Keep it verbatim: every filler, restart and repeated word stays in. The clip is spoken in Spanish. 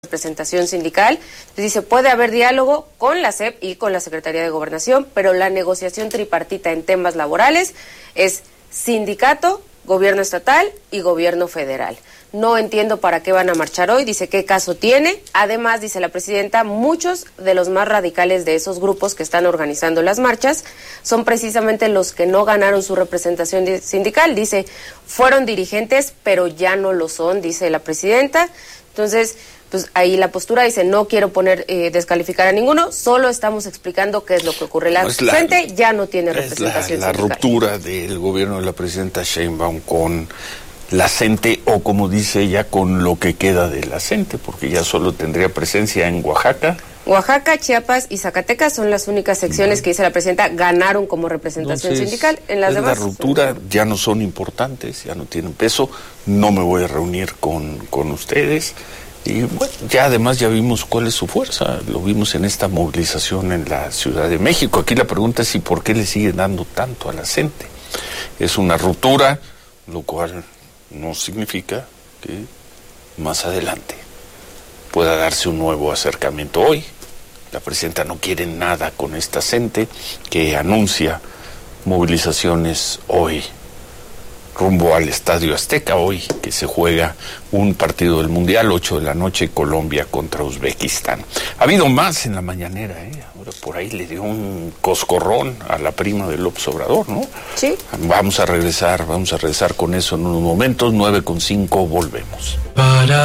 representación sindical. Dice, puede haber diálogo con la S E P y con la Secretaría de Gobernación, pero la negociación tripartita en temas laborales es sindicato, gobierno estatal y gobierno federal. No entiendo para qué van a marchar hoy, dice qué caso tiene. Además, dice la presidenta, muchos de los más radicales de esos grupos que están organizando las marchas son precisamente los que no ganaron su representación sindical. Dice, fueron dirigentes, pero ya no lo son, dice la presidenta. Entonces, pues ahí la postura dice, no quiero poner, eh, descalificar a ninguno, solo estamos explicando qué es lo que ocurre. La pues la, gente ya no tiene representación la, la sindical. La ruptura del gobierno de la presidenta Sheinbaum con la C E N T E, o como dice ella, con lo que queda de la C E N T E, porque ya solo tendría presencia en Oaxaca. Oaxaca, Chiapas y Zacatecas son las únicas secciones uh-huh. que dice la presidenta ganaron como representación Entonces, sindical. En las demás, la ruptura son... ya no son importantes, ya no tienen peso, no me voy a reunir con, con ustedes. Y bueno, ya además ya vimos cuál es su fuerza, lo vimos en esta movilización en la Ciudad de México. Aquí la pregunta es, ¿y por qué le siguen dando tanto a la C E N T E? Es una ruptura, lo cual no significa que más adelante pueda darse un nuevo acercamiento. Hoy la presidenta no quiere nada con esta C E N T E, que anuncia movilizaciones hoy rumbo al Estadio Azteca, hoy que se juega un partido del Mundial, ocho de la noche, Colombia contra Uzbekistán. Ha habido más en la mañanera, ¿eh? Ahora por ahí le dio un coscorrón a la prima de López Obrador, ¿no? Sí. Vamos a regresar, vamos a regresar con eso en unos momentos, nueve con cinco, volvemos. Para